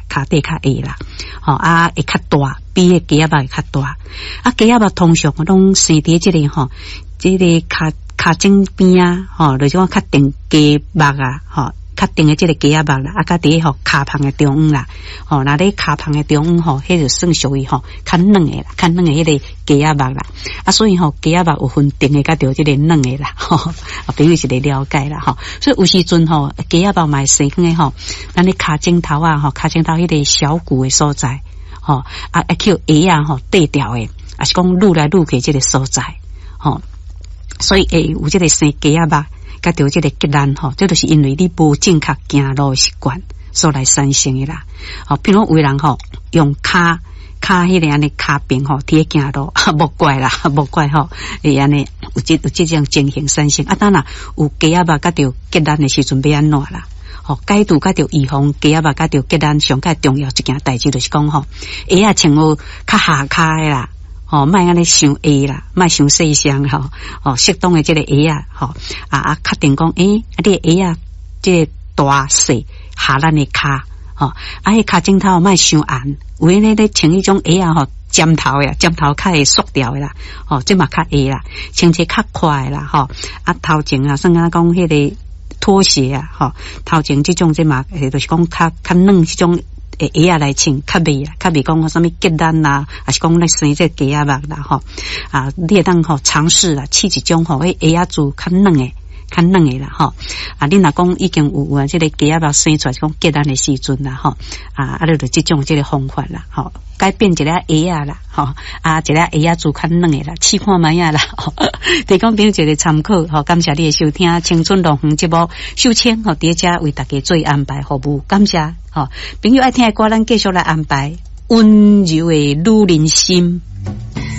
骹底较矮啦，会较大，比个鸡仔肉会较大。鸡仔肉通常拢生伫即个即个骹颈边啊，就是讲较定鸡肉啊，较定的即个鸡仔肉啦，甲伫骹旁的中央啦，那咧骹旁的中央迄就算属于较软的啦，较软的迄个鸡仔肉啦。所以鸡仔肉有分定的甲着即个软的啦，朋友是来了解啦，所以有时阵鸡仔肉嘛会生起的咱咧骹颈头啊，骹颈头迄个小骨的所在，叫鞋啊缀掉的，也是讲愈来愈去即个所在，所以会有即个生鸡仔肉。甲着即个结难这就是因为你无正确行路习惯所来产生的啦。譬如有人用骹迄个安尼骹边伫行路，无怪啦，无怪会安尼有即种情形产生。当然有鸡仔肉甲着结难的时阵要安怎啦？解除甲着预防鸡仔肉甲着结难上较重要一件代志，就是讲鞋啊穿有较下骹的啦。莫安尼伤矮啦，莫伤细双适当的即个鞋啊，确定讲你的鞋啊，即个大细下咱的骹迄骹颈头莫伤硬，有诶咧穿迄种鞋啊尖头较会缩掉的啦，即嘛较矮啦，穿起较快啦头前啊，算讲迄个拖鞋啊头前即种即嘛就是讲较软即种。鞋啊来穿较袂啦，较袂讲什么结难啦，还是讲来生这鸡仔肉啦你会当尝试啦，试一种鞋啊做较软的啦你若讲已经有这个鸡仔肉生出来是讲结难的时阵啦就这种这个方法啦改变一个鞋啊啦一个鞋啊做较软的啦，试看卖啊啦提供朋友一个参考感谢你的收听青春乐园节目，秀清伫遮为大家做安排服务，感谢朋友爱听的歌，咱继续来安排温柔的女人心。